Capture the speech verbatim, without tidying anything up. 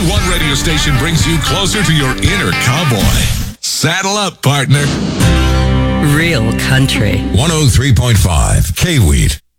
one radio station brings you closer to your inner cowboy. Saddle up, partner. Real country. one oh three point five K-Wheat.